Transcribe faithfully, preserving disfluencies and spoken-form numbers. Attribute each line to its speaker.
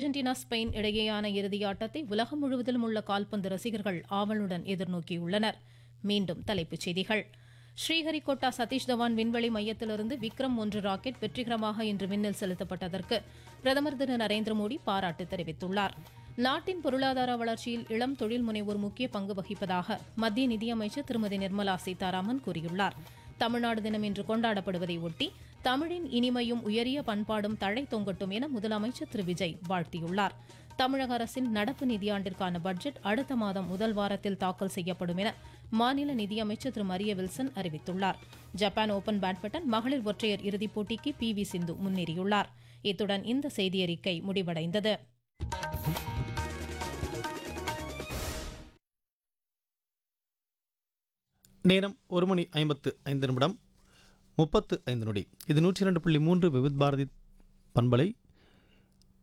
Speaker 1: Argentina Spain இடையேயான இறுதியாட்டத்தை உலகம் முழுவதிலும் உள்ள கால்பந்து ரசிகர்கள் ஆவலுடன் எதிர்நோக்கியுள்ளனர். மீண்டும் தலைப்புச் செய்திகள். ஸ்ரீஹரிகோட்டா சதீஷ் தவான் விண்வெளி மையத்திலிருந்து விக்ரம் ஒன்று ராக்கெட் வெற்றிகரமாக இன்று விண்ணில் செலுத்தப்பட்டதற்கு பிரதமர் திரு நரேந்திர மோடி பாராட்டு தெரிவித்துள்ளார். நாட்டின் பொருளாதார வளர்ச்சியில் இளம் தொழில் முனைவோர் முக்கிய பங்கு வகிப்பதாக மத்திய நிதியமைச்சர் திருமதி நிர்மலா சீதாராமன் கூறியுள்ளார். தமிழ்நாடு தினம் இன்று கொண்டாடப்படுவதை ஒட்டி தமிழின் இனிமையும் உயரிய பண்பாடும் தழை தொங்கட்டும் என முதலமைச்சர் திரு விஜய் வாழ்த்தியுள்ளார். தமிழக அரசின் நடப்பு நிதியாண்டிற்கான பட்ஜெட் அடுத்த மாதம் முதல் வாரத்தில் தாக்கல் செய்யப்படும் என மாநில நிதியமைச்சர் திரு மரிய வில்சன் அறிவித்துள்ளார். ஜப்பான் ஓபன் பேட்மிண்டன் மகளிர் ஒற்றையர் இறுதிப் போட்டிக்கு பி வி சிந்து முன்னேறியுள்ளார். இத்துடன் இந்த செய்தியறிக்கை முடிவடைந்தது.
Speaker 2: நேரம் ஒரு மணி ஐம்பத்து ஐந்து நிமிடம் முப்பத்து ஐந்து நொடி. இது நூற்றி இரண்டு புள்ளி மூன்று விவித் பாரதி பண்பலை